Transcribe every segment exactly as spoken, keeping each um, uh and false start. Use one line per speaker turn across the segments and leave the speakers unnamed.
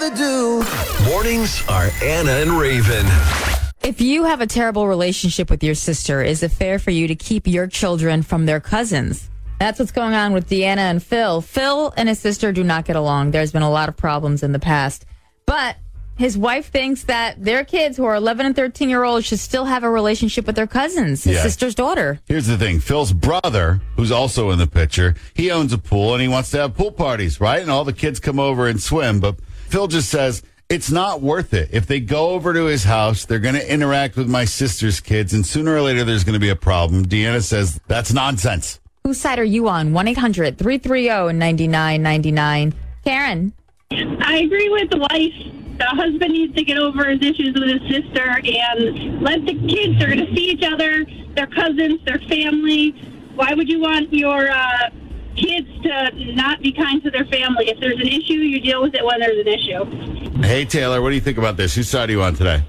to do.
Mornings are Anna and Raven.
If you have a terrible relationship with your sister, is it fair for you to keep your children from their cousins? That's what's going on with Deanna and Phil. Phil and his sister do not get along. There's been a lot of problems in the past. But his wife thinks that their kids, who are eleven and thirteen year olds, should still have a relationship with their cousins, his
Yeah.
sister's daughter.
Here's the thing. Phil's brother, who's also in the picture, he owns a pool and he wants to have pool parties, right? And all the kids come over and swim. But Phil just says it's not worth it. If they go over to his house, they're going to interact with my sister's kids, and sooner or later there's going to be a problem. Deanna says that's nonsense.
Whose side are you on? one eight hundred three three zero nine nine nine nine. Karen.
I agree with the wife. The husband needs to get over his issues with his sister and let the kids, they're going to see each other, their cousins, their family. Why would you want your uh, kids to not be kind to their family? If there's an issue, you deal with it when there's an issue.
Hey, Taylor, what do you think about this? Whose side are you on today?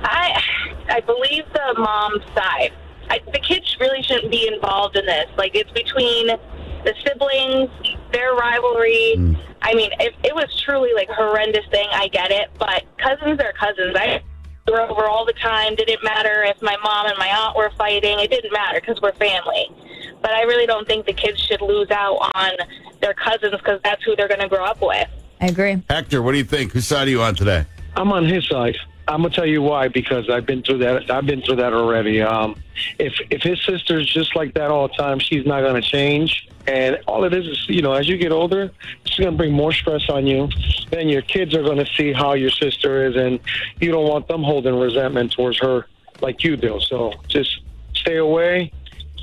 I I believe the mom's side. I, the kids really shouldn't be involved in this. Like, it's between the siblings, their rivalry. Mm. I mean, if it was truly like a horrendous thing, I get it. But cousins are cousins. I were over all the time. Didn't matter if my mom and my aunt were fighting. It didn't matter because we're family. But I really don't think the kids should lose out on their cousins because that's who they're going to grow up with.
I agree.
Hector, what do you think? Whose side are you on today?
I'm on his side. I'm gonna tell you why, because I've been through that. I've been through that already. Um, if if his sister's just like that all the time, she's not gonna change. And all it is is, you know, as you get older, it's gonna bring more stress on you. Then your kids are gonna see how your sister is, and you don't want them holding resentment towards her like you do. So just stay away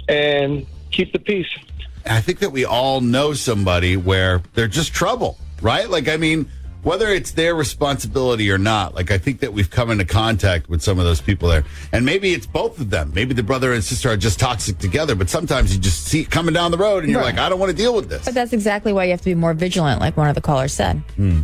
and keep the peace.
I think that we all know somebody where they're just trouble, right? Like, I mean, whether it's their responsibility or not, like, I think that we've come into contact with some of those people there. And maybe it's both of them. Maybe the brother and sister are just toxic together, but sometimes you just see it coming down the road and you're
right.
like, I don't want to deal with this.
But that's exactly why you have to be more vigilant, like one of the callers said.
Mm.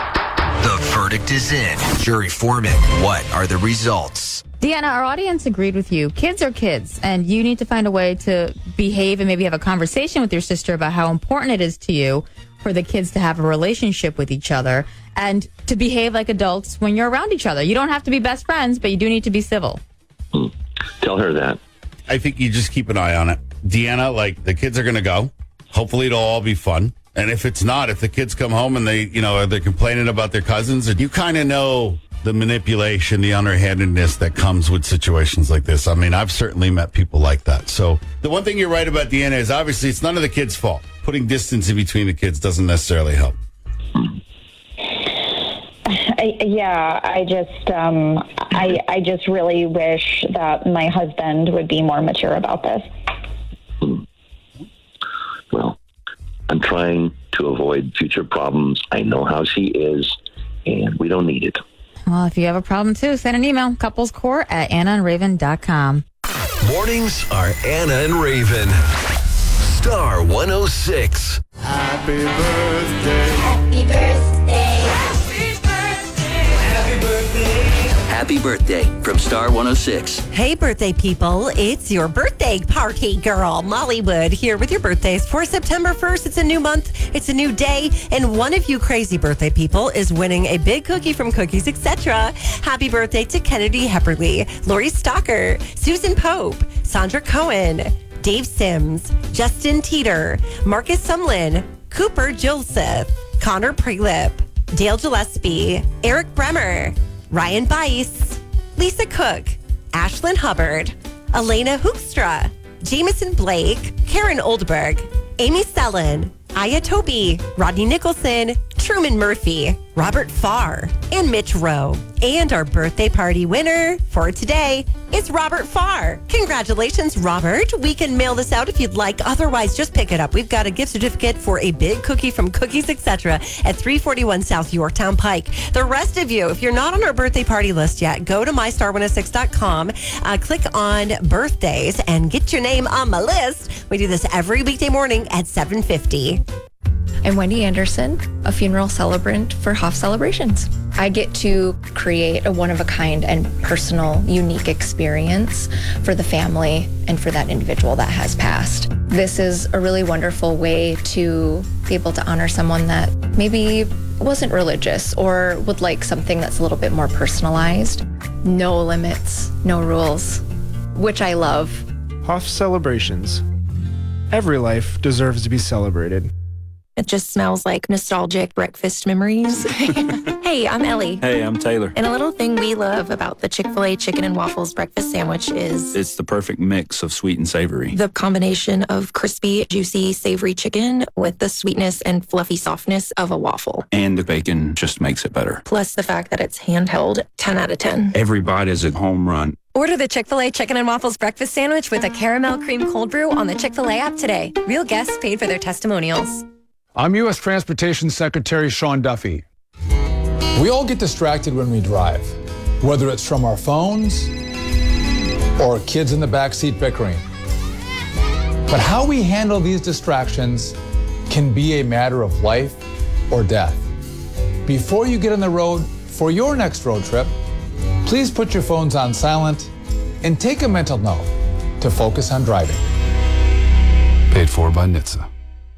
The verdict is in. Jury foreman, what are the results?
Deanna, our audience agreed with you. Kids are kids, and you need to find a way to behave and maybe have a conversation with your sister about how important it is to you for the kids to have a relationship with each other and to behave like adults when you're around each other. You don't have to be best friends, but you do need to be civil.
Hmm. Tell her that.
I think you just keep an eye on it. Deanna, like, the kids are going to go. Hopefully it'll all be fun. And if it's not, if the kids come home and they, you know, they're complaining about their cousins, you kind of know the manipulation, the underhandedness that comes with situations like this. I mean, I've certainly met people like that. So the one thing you're right about, Deanna, is obviously it's none of the kids' fault. Putting distance in between the kids doesn't necessarily help.
I, yeah, I just, um, I, I just really wish that my husband would be more mature about this.
Well, I'm trying to avoid future problems. I know how she is, and we don't need it.
Well, if you have a problem too, send an email, couplescourt at anna and raven dot com.
Mornings are Anna and Raven. Star one oh six.
Happy birthday.
Happy birthday.
Happy birthday.
Happy birthday from Star one oh six.
Hey, birthday people. It's your birthday party girl, Molly Wood, here with your birthdays for September first. It's a new month. It's a new day. And one of you crazy birthday people is winning a big cookie from Cookies Etc. Happy birthday to Kennedy Hepperly, Lori Stalker, Susan Pope, Sandra Cohen, Dave Sims, Justin Teeter, Marcus Sumlin, Cooper Joseph, Connor Prelip, Dale Gillespie, Eric Bremer, Ryan Bice, Lisa Cook, Ashlyn Hubbard, Elena Hoekstra, Jameson Blake, Karen Oldberg, Amy Sellen, Aya Toby, Rodney Nicholson, Truman Murphy, Robert Farr, and Mitch Rowe. And our birthday party winner for today is Robert Farr. Congratulations, Robert. We can mail this out if you'd like. Otherwise, just pick it up. We've got a gift certificate for a big cookie from Cookies Etc. at three forty-one South Yorktown Pike. The rest of you, if you're not on our birthday party list yet, go to my star one oh six dot com, uh, click on birthdays, and get your name on my list. We do this every weekday morning at seven fifty.
I'm Wendy Anderson, a funeral celebrant for Hoff Celebrations. I get to create a one-of-a-kind and personal, unique experience for the family and for that individual that has passed. This is a really wonderful way to be able to honor someone that maybe wasn't religious or would like something that's a little bit more personalized. No limits, no rules, which I love.
Hoff Celebrations. Every life deserves to be celebrated.
It just smells like nostalgic breakfast memories. Hey, I'm Ellie.
Hey, I'm Taylor.
And a little thing we love about the Chick-fil-A Chicken and Waffles breakfast sandwich is...
It's the perfect mix of sweet and savory.
The combination of crispy, juicy, savory chicken with the sweetness and fluffy softness of a waffle.
And the bacon just makes it better.
Plus the fact that it's handheld, ten out of ten.
Every bite is a home run.
Order the Chick-fil-A Chicken and Waffles breakfast sandwich with a caramel cream cold brew on the Chick-fil-A app today. Real guests paid for their testimonials.
I'm U S Transportation Secretary Sean Duffy. We all get distracted when we drive, whether it's from our phones or kids in the backseat bickering. But how we handle these distractions can be a matter of life or death. Before you get on the road for your next road trip, please put your phones on silent and take a mental note to focus on driving.
Paid for by N H T S A.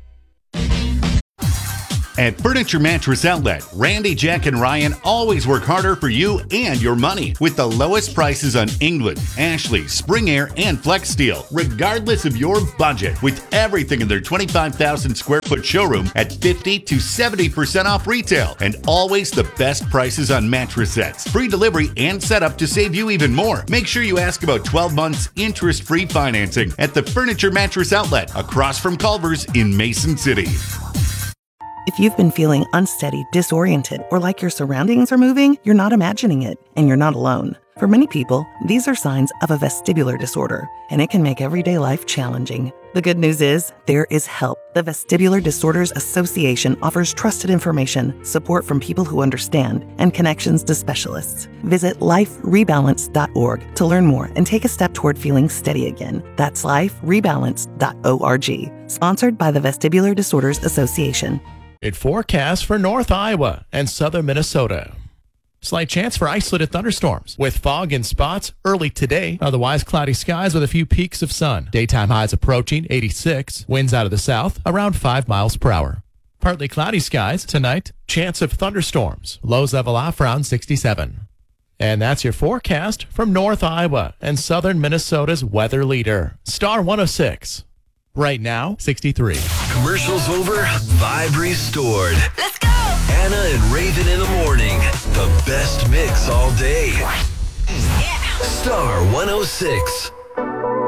At Furniture Mattress Outlet, Randy, Jack, and Ryan always work harder for you and your money with the lowest prices on England, Ashley, Spring Air, and Flex Steel, regardless of your budget, with everything in their twenty-five thousand square foot showroom at fifty to seventy percent off retail, and always the best prices on mattress sets, free delivery, and setup to save you even more. Make sure you ask about twelve months interest-free financing at the Furniture Mattress Outlet across from Culver's in Mason City.
If you've been feeling unsteady, disoriented, or like your surroundings are moving, you're not imagining it, and you're not alone. For many people, these are signs of a vestibular disorder, and it can make everyday life challenging. The good news is, there is help. The Vestibular Disorders Association offers trusted information, support from people who understand, and connections to specialists. Visit life rebalance dot org to learn more and take a step toward feeling steady again. That's life rebalance dot org. Sponsored by the Vestibular Disorders Association.
It forecasts for North Iowa and southern Minnesota. Slight chance for isolated thunderstorms with fog in spots early today. Otherwise, cloudy skies with a few peaks of sun. Daytime highs approaching eighty-six. Winds out of the south around five miles per hour. Partly cloudy skies tonight. Chance of thunderstorms. Lows level off around sixty-seven. And that's your forecast from North Iowa and southern Minnesota's weather leader, Star one oh six. Right now, sixty-three.
Commercials over, vibe restored. Let's go! Anna and Raven in the morning. The best mix all day. Yeah. Star one oh six.